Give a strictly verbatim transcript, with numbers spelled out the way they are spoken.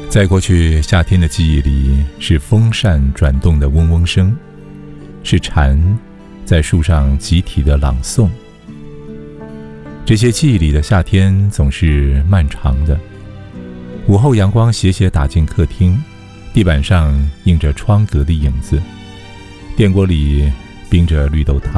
在过去夏天的记忆里，是风扇转动的嗡嗡声，是蝉在树上集体的朗诵。这些记忆里的夏天总是漫长的，午后阳光斜斜打进客厅，地板上映着窗格的影子，电锅里冰着绿豆汤。